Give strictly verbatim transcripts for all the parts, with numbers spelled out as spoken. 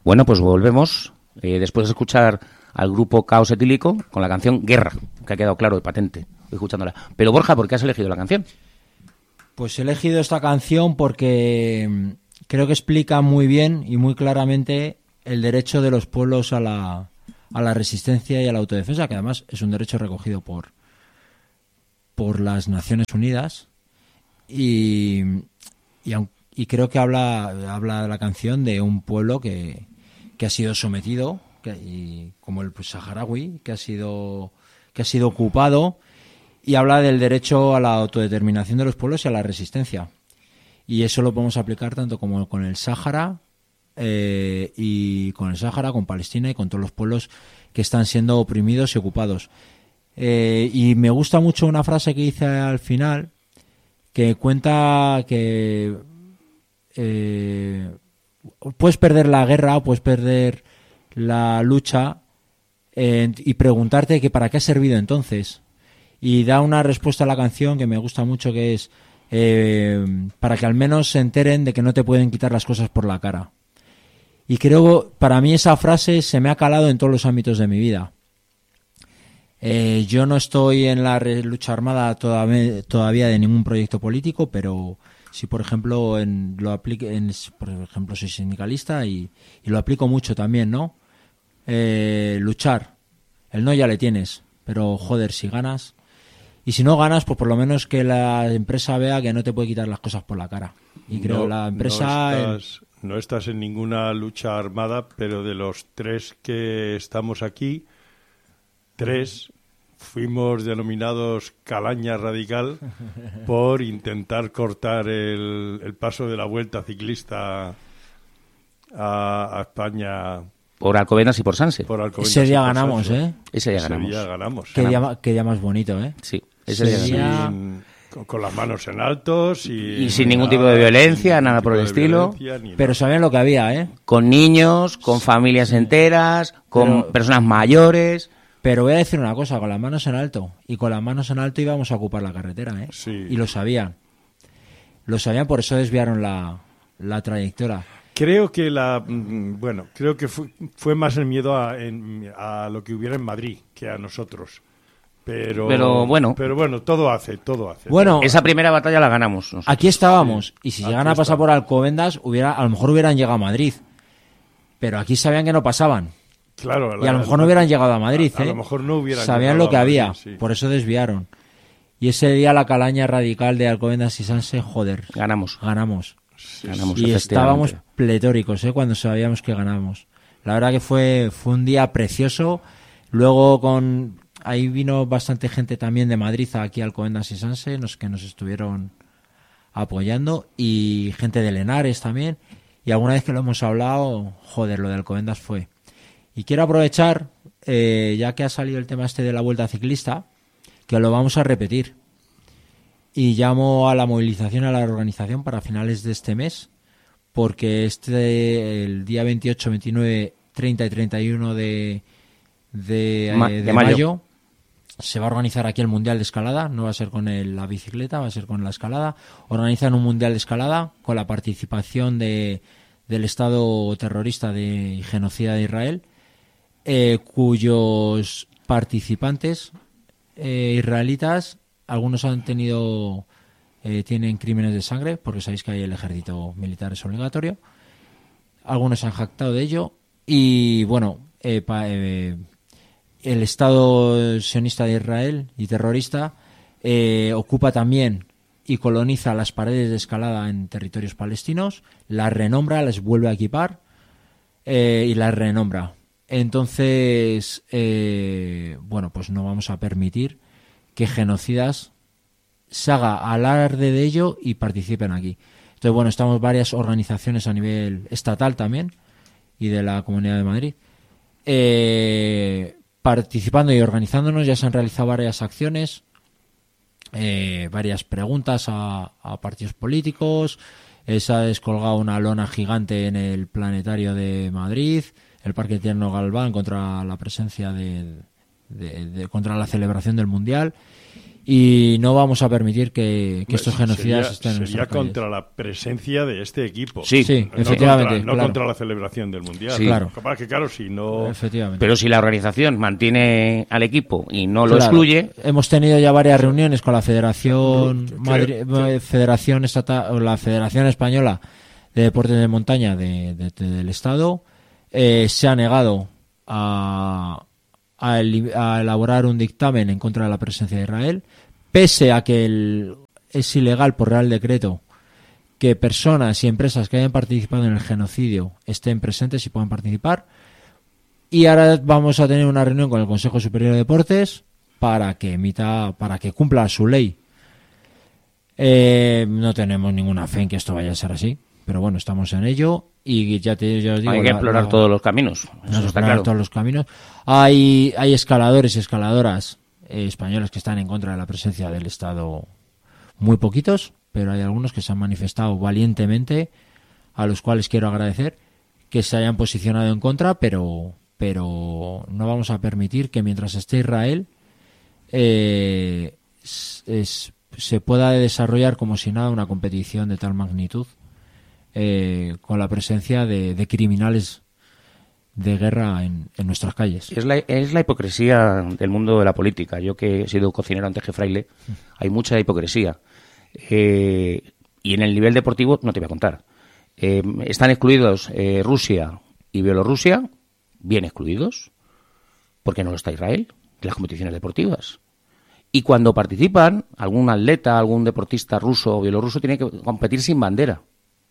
Bueno, pues volvemos eh, después de escuchar al grupo Caos Etílico con la canción Guerra, que ha quedado claro y patente escuchándola. Pero Borja, ¿por qué has elegido la canción? Pues he elegido esta canción porque creo que explica muy bien y muy claramente el derecho de los pueblos a la, a la resistencia y a la autodefensa, que además es un derecho recogido por, por las Naciones Unidas. Y, y, y creo que habla, habla la canción de un pueblo que, que ha sido sometido, que, y, como el pues, saharaui, que ha sido, que ha sido ocupado, y habla del derecho a la autodeterminación de los pueblos y a la resistencia. Y eso lo podemos aplicar tanto como con el Sáhara, eh, y con el Sáhara, con Palestina y con todos los pueblos que están siendo oprimidos y ocupados. Eh, y me gusta mucho una frase que dice al final, que cuenta que eh, puedes perder la guerra o puedes perder la lucha eh, y preguntarte que para qué ha servido entonces. Y da una respuesta a la canción que me gusta mucho, que es eh, para que al menos se enteren de que no te pueden quitar las cosas por la cara. Y creo, para mí esa frase se me ha calado en todos los ámbitos de mi vida. Eh, yo no estoy en la lucha armada todavía, todavía de ningún proyecto político, pero sí, por ejemplo, en, lo aplique, en, por ejemplo, soy sindicalista y, y lo aplico mucho también, ¿no? Eh, luchar. El no ya le tienes, pero joder, si ganas. Y si no ganas, pues por lo menos que la empresa vea que no te puede quitar las cosas por la cara. Y creo no, la empresa... No estás, no estás en ninguna lucha armada, pero de los tres que estamos aquí... Tres fuimos denominados Calaña Radical por intentar cortar el, el paso de la Vuelta Ciclista a, a España. Por Alcobendas y por Sanse. Por Alcobendas ese día y por ganamos, Sanse. ¿eh? Ese día ese ganamos. Día ganamos. Qué día, qué día más bonito, ¿eh? Sí, ese día sí, ganamos. Sin, con, con las manos en altos y, y sin ningún tipo de violencia, nada por el estilo. Pero sabían lo que había, ¿eh? Con niños, con familias enteras, con Pero, personas mayores. Pero voy a decir una cosa, con las manos en alto. Y con las manos en alto íbamos a ocupar la carretera, ¿eh? Sí. Y lo sabían. Lo sabían, por eso desviaron la, la trayectoria. Creo que la bueno, creo que fue, fue más el miedo a, en, a lo que hubiera en Madrid que a nosotros. Pero, pero bueno, pero bueno, todo hace, todo hace. Bueno, esa primera batalla la ganamos nosotros. Aquí estábamos, sí. Y si Aquí llegan a pasar estamos. por Alcobendas, hubiera, a lo mejor hubieran llegado a Madrid. Pero aquí sabían que no pasaban. Claro, y a lo mejor no hubieran llegado a Madrid, a, a ¿eh? lo mejor no hubieran Sabían lo que Madrid, había, sí. Por eso desviaron. Y ese día la Calaña Radical de Alcobendas y Sanse, joder, ganamos. Ganamos. Sí, ganamos y estábamos pletóricos, ¿eh? Cuando sabíamos que ganamos. La verdad que fue fue un día precioso. Luego con ahí vino bastante gente también de Madrid aquí a Alcobendas y Sanse, los que nos estuvieron apoyando, y gente de Lenares también. Y alguna vez que lo hemos hablado, joder, lo de Alcobendas fue. Y quiero aprovechar, eh, ya que ha salido el tema este de la Vuelta Ciclista, que lo vamos a repetir. Y llamo a la movilización, a la organización para finales de este mes, porque este el día veintiocho, veintinueve, treinta y treinta y uno de, de, Ma- eh, de de mayo. mayo se va a organizar aquí el Mundial de Escalada. No va a ser con el- la bicicleta, va a ser con la escalada. Organizan un Mundial de Escalada con la participación de, del Estado terrorista de, y genocida de Israel, eh, cuyos participantes eh, israelitas, algunos han tenido eh, tienen crímenes de sangre, porque sabéis que ahí el ejército militar es obligatorio. Algunos se han jactado de ello. Y bueno, eh, pa, eh, el Estado sionista de Israel y terrorista eh, ocupa también y coloniza las paredes de escalada en territorios palestinos, las renombra, las vuelve a equipar eh, y las renombra. Entonces, eh, bueno, pues no vamos a permitir que genocidas se haga alarde de ello y participen aquí. Entonces, bueno, estamos varias organizaciones a nivel estatal también y de la Comunidad de Madrid eh, participando y organizándonos. Ya se han realizado varias acciones, eh, varias preguntas a, a partidos políticos. Eh, se ha descolgado una lona gigante en el planetario de Madrid, el Parque Tierno Galván, contra la presencia de, de, de contra la celebración del Mundial. y no vamos a permitir que, que estos genocidas sería, estén en sería nuestras calles. contra la presencia de este equipo. Sí, Sí, no efectivamente. Contra, no claro. contra la celebración del Mundial. Sí. Claro. Capaz que, claro, si no... Efectivamente. Pero si la organización mantiene al equipo y no lo Claro. excluye, Hemos tenido ya varias reuniones con la Federación Que- Madri- que- Federación Estata- o la Federación Española de Deportes de Montaña de- de- de- del Estado. Eh, se ha negado a, a, eli- a elaborar un dictamen en contra de la presencia de Israel, pese a que el- es ilegal por Real Decreto que personas y empresas que hayan participado en el genocidio estén presentes y puedan participar. Y ahora vamos a tener una reunión con el Consejo Superior de Deportes para que emita, para que cumpla su ley. Eh, no tenemos ninguna fe en que esto vaya a ser así, pero bueno, estamos en ello y ya te ya os digo, hay que la- explorar la- todos los caminos. Eso nos está explorar claro. todos los caminos. Hay, hay escaladores y escaladoras eh, españoles que están en contra de la presencia del Estado, muy poquitos, pero hay algunos que se han manifestado valientemente, a los cuales quiero agradecer que se hayan posicionado en contra, pero, pero no vamos a permitir que mientras esté Israel eh, es- es- se pueda desarrollar como si nada una competición de tal magnitud eh, con la presencia de, de criminales de guerra en, en nuestras calles. Es la, es la hipocresía del mundo de la política. Yo que he sido cocinero antes que fraile, hay mucha hipocresía. Eh, y en el nivel deportivo no te voy a contar. Eh, están excluidos eh, Rusia y Bielorrusia, bien excluidos, porque no lo está Israel, en las competiciones deportivas. Y cuando participan, algún atleta, algún deportista ruso o bielorruso tiene que competir sin bandera.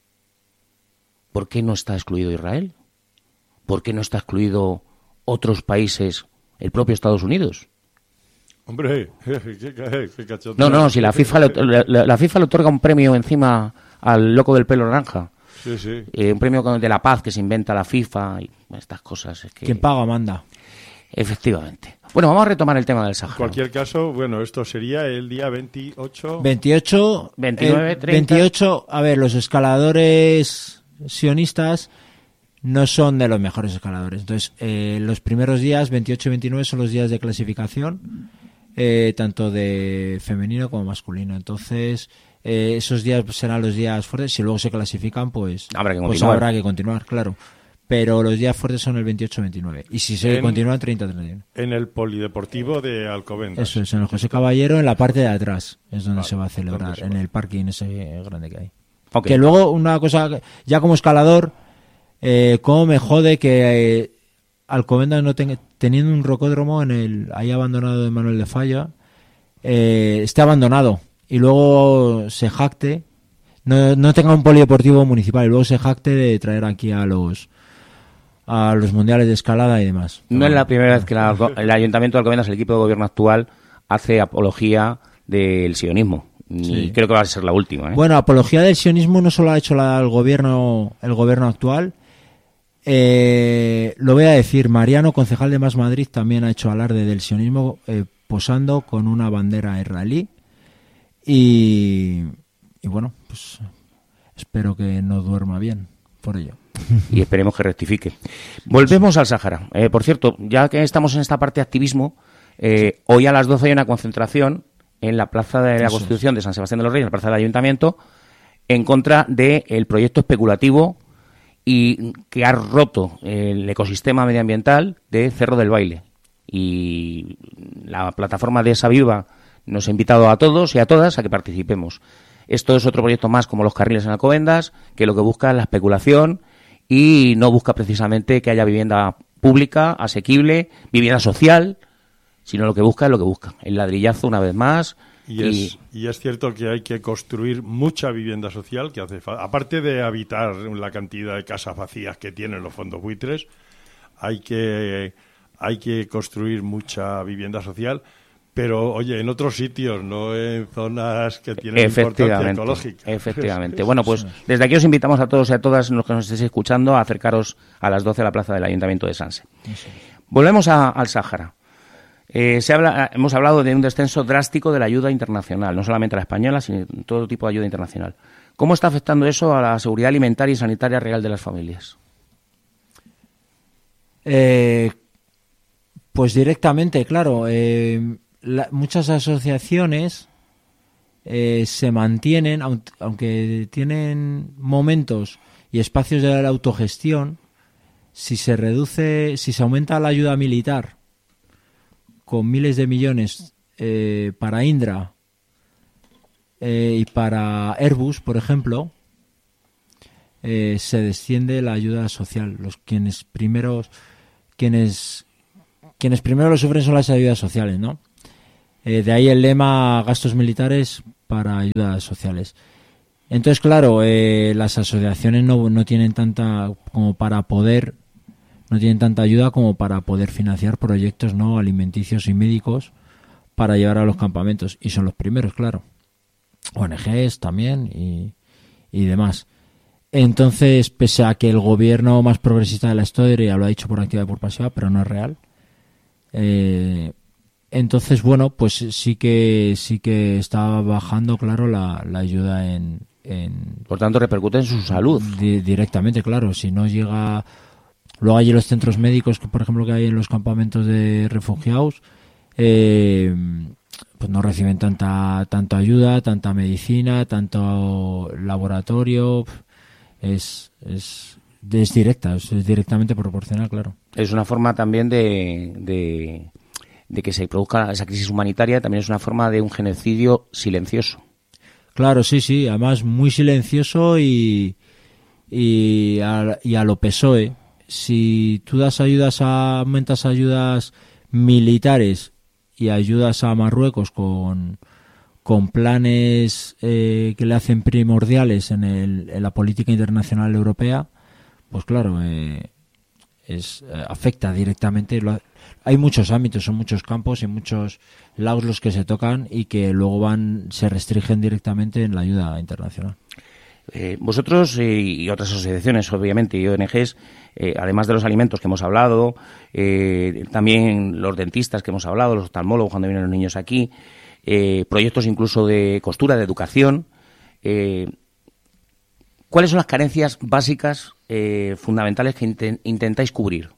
¿Por qué no está excluido Israel? ¿Por qué no está excluido otros países, el propio Estados Unidos? Hombre, qué, qué, qué cachondeo. No, no, si la FIFA, le, la, la FIFA le otorga un premio encima al loco del pelo naranja, Sí, sí. eh, un premio de la paz que se inventa la FIFA y estas cosas. Es que, Quien paga manda. efectivamente. Bueno, vamos a retomar el tema del En Sáhara. cualquier caso, bueno, esto sería el día veintiocho. veintiocho, veintinueve, eh, treinta. veintiocho, a ver, los escaladores sionistas no son de los mejores escaladores. Entonces, eh, los primeros días, veintiocho y veintinueve, son los días de clasificación, eh, tanto de femenino como masculino. Entonces, eh, esos días serán los días fuertes. Si luego se clasifican, pues, Habrá que pues continuar. habrá que continuar, claro. Pero los días fuertes son el veintiocho y veintinueve. Y si se En- continúan, treinta y treinta y uno. En el polideportivo de Alcobendas. Eso es, en el José Caballero, en la parte de atrás, es donde Vale, se va a ¿dónde celebrar, se en va? el parking ese grande que hay. Ok. Que luego, una cosa, que- ya como escalador, eh, cómo me jode que eh, Alcobendas no tenga, teniendo un rocódromo en el ahí abandonado de Manuel de Falla, eh, esté abandonado y luego se jacte, no, no tenga un polideportivo municipal y luego se jacte de traer aquí a los a los mundiales de escalada y demás. No es la primera vez que la- el Ayuntamiento de Alcobendas, el equipo de gobierno actual, hace apología del sionismo. Y Sí. creo que va a ser la última. ¿eh? Bueno, apología del sionismo no solo ha hecho la, el gobierno el gobierno actual. Eh, lo voy a decir, Mariano, concejal de Más Madrid, también ha hecho alarde del sionismo eh, posando con una bandera israelí. Y, y bueno, pues espero que no duerma bien por ello. Y esperemos que rectifique. Volvemos al Sáhara. Eh, por cierto, ya que estamos en esta parte de activismo, eh, hoy a las doce hay una concentración en la Plaza de la Eso Constitución de San Sebastián de los Reyes, en la Plaza del Ayuntamiento, en contra del proyecto especulativo y que ha roto el ecosistema medioambiental de Cerro del Baile. Y la plataforma de Esa Viva nos ha invitado a todos y a todas a que participemos. Esto es otro proyecto más como los carriles en Alcobendas, que lo que busca es la especulación y no busca precisamente que haya vivienda pública, asequible, vivienda social, sino lo que busca es lo que busca, el ladrillazo una vez más. Y es, y es cierto que hay que construir mucha vivienda social, que hace fa- aparte de habitar la cantidad de casas vacías que tienen los fondos buitres, hay que, hay que construir mucha vivienda social, pero oye, en otros sitios, no en zonas que tienen importancia Efectivamente, ecológica. efectivamente. Bueno, pues desde aquí os invitamos a todos y a todas los que nos estéis escuchando a acercaros a las doce a la plaza del Ayuntamiento de Sanse. Volvemos a- al Sáhara. Eh, se habla, hemos hablado de un descenso drástico de la ayuda internacional, no solamente la española, sino todo tipo de ayuda internacional. ¿Cómo está afectando eso a la seguridad alimentaria y sanitaria real de las familias? Eh, pues directamente, claro. Eh, la, muchas asociaciones eh, se mantienen, aunque tienen momentos y espacios de la autogestión. Si se reduce, si se aumenta la ayuda militar con miles de millones eh, para Indra eh, y para Airbus, por ejemplo, eh, se desciende la ayuda social. Los quienes primeros, quienes, quienes primero lo sufren son las ayudas sociales, ¿no? Eh, de ahí el lema gastos militares para ayudas sociales. Entonces, claro, eh, las asociaciones no, no tienen tanta como para poder, no tienen tanta ayuda como para poder financiar proyectos no alimenticios y médicos para llevar a los campamentos. Y son los primeros, claro. O N Ges también y, y demás. Entonces, pese a que el gobierno más progresista de la historia lo ha dicho por activa y por pasiva, pero no es real. Eh, entonces, bueno, pues sí que sí que está bajando, claro, la, la ayuda en, en... Por tanto, repercute en su salud. Di- directamente, claro. Si no llega... Luego hay los centros médicos, que por ejemplo, que hay en los campamentos de refugiados, eh, pues no reciben tanta tanta ayuda, tanta medicina, tanto laboratorio. Es, es, es directa, es, es directamente proporcional, claro. Es una forma también de, de, de que se produzca esa crisis humanitaria, también es una forma de un genocidio silencioso. Claro, sí, sí, además muy silencioso y, y, a, y a lo P S O E. Si tú das ayudas, a, aumentas ayudas militares y ayudas a Marruecos con, con planes eh, que le hacen primordiales en, el, en la política internacional europea, pues claro, eh, es eh, afecta directamente. Lo, hay muchos ámbitos, son muchos campos y muchos lados los que se tocan y que luego van se restringen directamente en la ayuda internacional. Eh, vosotros eh, y otras asociaciones, obviamente, y O N Ges, eh, además de los alimentos que hemos hablado, eh, también los dentistas que hemos hablado, los oftalmólogos cuando vienen los niños aquí, eh, proyectos incluso de costura, de educación. Eh, ¿Cuáles son las carencias básicas, eh, fundamentales que inten- intentáis cubrir?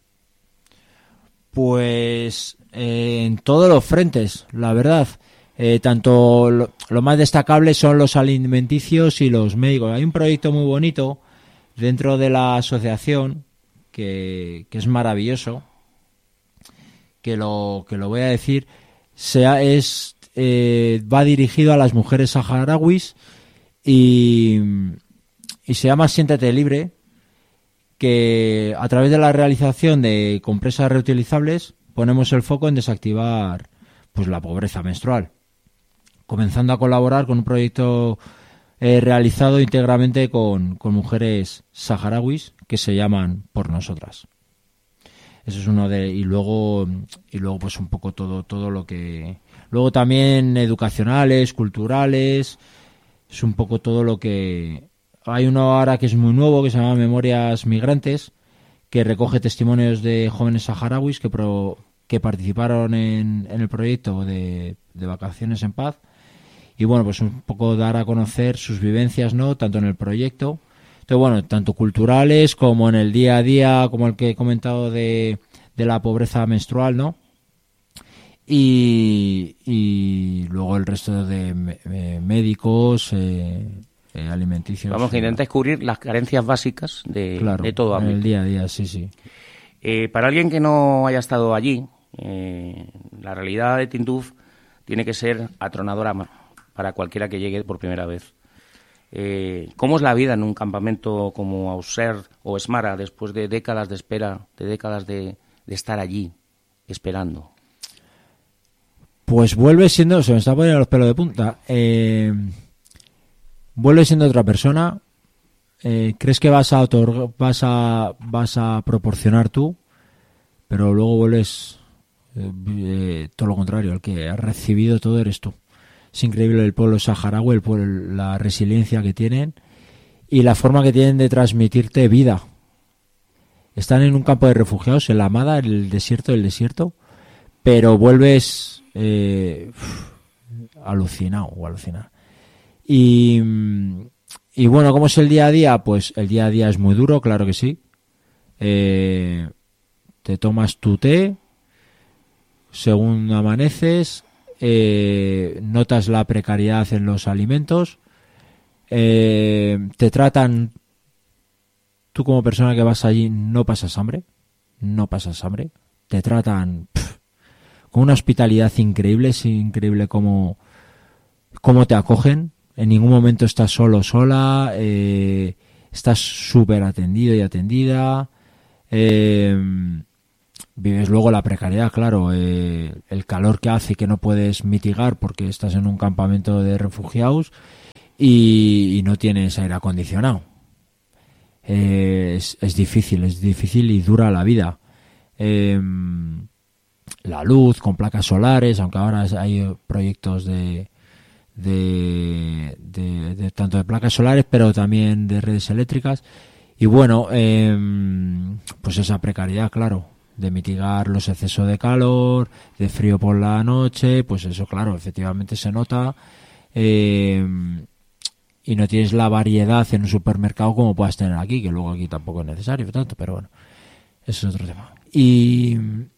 Pues eh, en todos los frentes, la verdad. Eh, tanto lo, lo más destacable son los alimenticios y los médicos. Hay un proyecto muy bonito dentro de la asociación que, que es maravilloso, que lo que lo voy a decir, sea, es eh, va dirigido a las mujeres saharauis y, y se llama Siéntete Libre, que a través de la realización de compresas reutilizables ponemos el foco en desactivar pues la pobreza menstrual, comenzando a colaborar con un proyecto eh, realizado íntegramente con, con mujeres saharauis que se llaman Por Nosotras. Eso es uno de y luego y luego pues un poco todo todo lo que luego también educacionales, culturales, es un poco todo lo que hay uno ahora que es muy nuevo que se llama Memorias Migrantes, que recoge testimonios de jóvenes saharauis que pro, que participaron en, en el proyecto de, de Vacaciones en Paz. Y bueno, pues un poco dar a conocer sus vivencias, ¿no? Tanto en el proyecto, entonces, bueno, tanto culturales como en el día a día, como el que he comentado de, de la pobreza menstrual, ¿no? Y, y luego el resto de eh, médicos, eh, eh, alimenticios. Vamos, que intentáis cubrir las carencias básicas de, claro, de todo ámbito. En el día a día, sí, sí. Eh, para alguien que no haya estado allí, eh, la realidad de Tinduf tiene que ser atronadora para cualquiera que llegue por primera vez. Eh, ¿Cómo es la vida en un campamento como Auxerre o Esmara después de décadas de espera, de décadas de, de estar allí, esperando? Pues vuelve siendo, se me está poniendo los pelos de punta, eh, vuelve siendo otra persona, eh, crees que vas a, otorgar, vas a vas a proporcionar tú, pero luego vuelves eh, eh, todo lo contrario, el que has recibido todo eres tú. Es increíble el pueblo saharaui, el pueblo, la resiliencia que tienen y la forma que tienen de transmitirte vida. Están en un campo de refugiados, en la Amada, en el desierto del desierto, pero vuelves eh, alucinado o alucinado. Y, y bueno, ¿cómo es el día a día? Pues el día a día es muy duro, claro que sí. Eh, te tomas tu té, según amaneces, eh, notas la precariedad en los alimentos, eh, te tratan, tú como persona que vas allí no pasas hambre, no pasas hambre, te tratan pff, con una hospitalidad increíble, es increíble cómo, cómo te acogen, en ningún momento estás solo, sola, eh, estás súper atendido y atendida, eh, vives luego la precariedad, claro, eh, el calor que hace y que no puedes mitigar porque estás en un campamento de refugiados y, y no tienes aire acondicionado. Eh, es, es difícil, es difícil y dura la vida. Eh, la luz con placas solares, aunque ahora hay proyectos de, de, de, de tanto de placas solares, pero también de redes eléctricas. Y bueno, eh, pues esa precariedad, claro, de mitigar los excesos de calor, de frío por la noche, pues eso, claro, efectivamente se nota. Eh, y no tienes la variedad en un supermercado como puedas tener aquí, que luego aquí tampoco es necesario tanto, pero bueno, eso es otro tema. Y,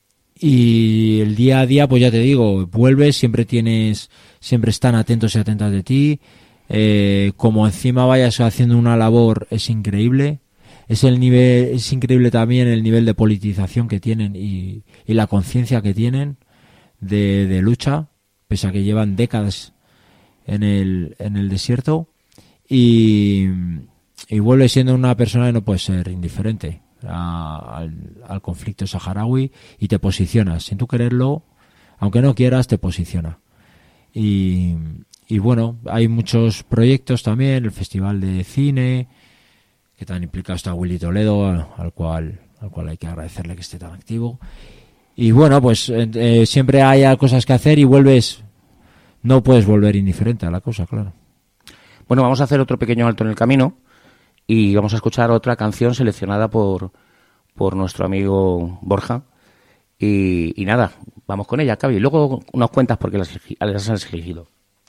y el día a día, pues ya te digo, vuelves, siempre tienes, siempre están atentos y atentas de ti, eh, como encima vayas haciendo una labor, es increíble. Es el nivel, es increíble también el nivel de politización que tienen y, y la conciencia que tienen de, de lucha, pese a que llevan décadas en el, en el desierto. Y, y vuelve siendo una persona que no puede ser indiferente a, al, al conflicto saharaui y te posicionas, sin tú quererlo, aunque no quieras, te posiciona. Y, y bueno, hay muchos proyectos también, el Festival de Cine, que tan implicado está Willy Toledo, al, al cual al cual hay que agradecerle que esté tan activo. Y bueno, pues eh, siempre hay cosas que hacer y vuelves, no puedes volver indiferente a la cosa, claro. Bueno, vamos a hacer otro pequeño alto en el camino y vamos a escuchar otra canción seleccionada por, por nuestro amigo Borja. Y, y nada, vamos con ella, Cavi. Luego nos cuentas por qué las, las has elegido.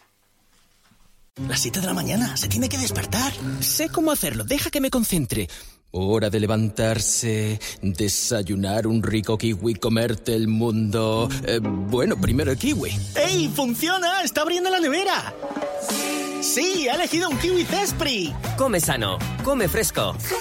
Las siete de la mañana, se tiene que despertar. Sé cómo hacerlo, deja que me concentre. Hora de levantarse, desayunar un rico kiwi, comerte el mundo. Eh, bueno, primero el kiwi. ¡Ey, funciona! ¡Está abriendo la nevera! ¡Sí, ha elegido un kiwi Zespri! Come sano, come fresco.